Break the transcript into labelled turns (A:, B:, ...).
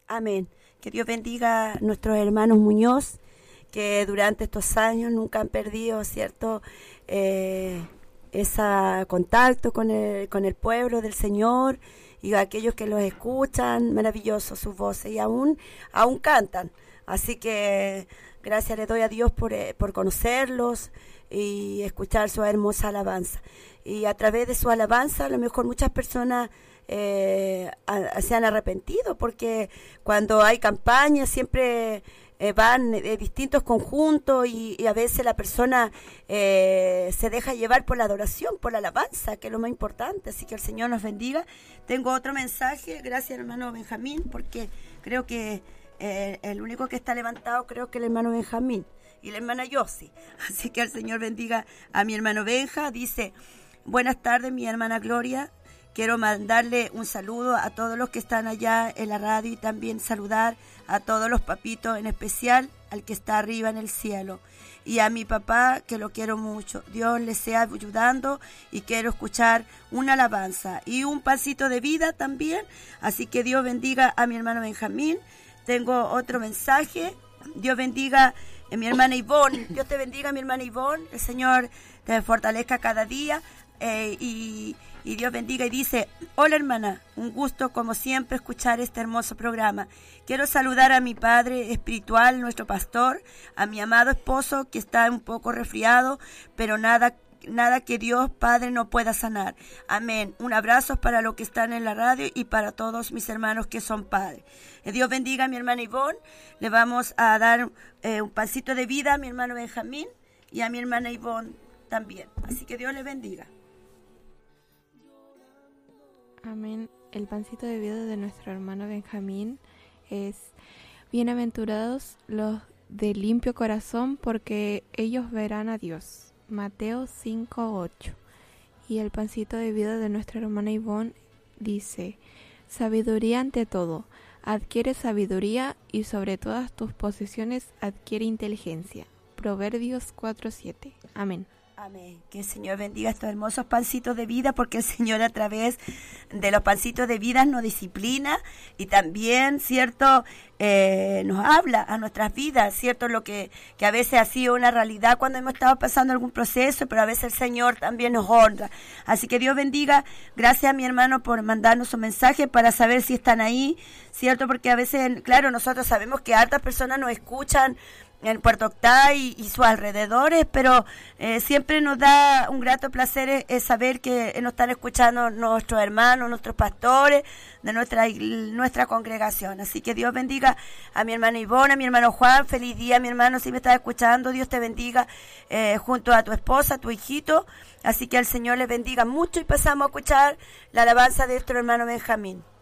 A: Amén. Que Dios bendiga a nuestros hermanos Muñoz, que durante estos años nunca han perdido, ¿cierto?, ese contacto con el pueblo del Señor, y a aquellos que los escuchan, maravilloso sus voces, y aún cantan. Así que gracias le doy a Dios por conocerlos y escuchar su hermosa alabanza. Y a través de su alabanza, a lo mejor muchas personas se han arrepentido, porque cuando hay campañas siempre van distintos conjuntos y a veces la persona se deja llevar por la adoración, por la alabanza, que es lo más importante. Así que el Señor nos bendiga. Tengo otro mensaje, gracias hermano Benjamín, porque creo que el único que está levantado creo que el hermano Benjamín y la hermana Yossi. Así que el Señor bendiga a mi hermano Benja. Dice: buenas tardes mi hermana Gloria. Quiero mandarle un saludo a todos los que están allá en la radio y también saludar a todos los papitos, en especial al que está arriba en el cielo. Y a mi papá, que lo quiero mucho. Dios le sea ayudando y quiero escuchar una alabanza y un pasito de vida también. Así que Dios bendiga a mi hermano Benjamín. Tengo otro mensaje. Dios bendiga a mi hermana Ivonne. Dios te bendiga, mi hermana Ivonne. El Señor te fortalezca cada día. Y Dios bendiga. Y dice: hola hermana, un gusto como siempre escuchar este hermoso programa. Quiero saludar a mi padre espiritual, nuestro pastor, a mi amado esposo que está un poco resfriado, pero nada que Dios Padre no pueda sanar. Amén. Un abrazo para los que están en la radio y para todos mis hermanos que son padres. Dios bendiga a mi hermana Ivonne. Le vamos a dar un pancito de vida a mi hermano Benjamín y a mi hermana Ivonne también. Así que Dios le bendiga.
B: Amén. El pancito de vida de nuestro hermano Benjamín es: bienaventurados los de limpio corazón, porque ellos verán a Dios. Mateo 5:8. Y el pancito de vida de nuestra hermana Ivonne dice: sabiduría ante todo. Adquiere sabiduría y sobre todas tus posesiones adquiere inteligencia. Proverbios 4:7. Amén.
A: Amén. Que el Señor bendiga estos hermosos pancitos de vida, porque el Señor a través de los pancitos de vida nos disciplina y también, ¿cierto?, nos habla a nuestras vidas, ¿cierto?, lo que a veces ha sido una realidad cuando hemos estado pasando algún proceso, pero a veces el Señor también nos honra. Así que Dios bendiga. Gracias a mi hermano por mandarnos un mensaje para saber si están ahí, ¿cierto?, porque a veces, claro, nosotros sabemos que hartas personas nos escuchan en Puerto Octay y sus alrededores, pero siempre nos da un grato placer saber que nos están escuchando nuestros hermanos, nuestros pastores de nuestra congregación. Así que Dios bendiga a mi hermana Ivonne, a mi hermano Juan. Feliz día, mi hermano, si me estás escuchando. Dios te bendiga junto a tu esposa, a tu hijito. Así que el Señor les bendiga mucho y pasamos a escuchar la alabanza de nuestro hermano Benjamín.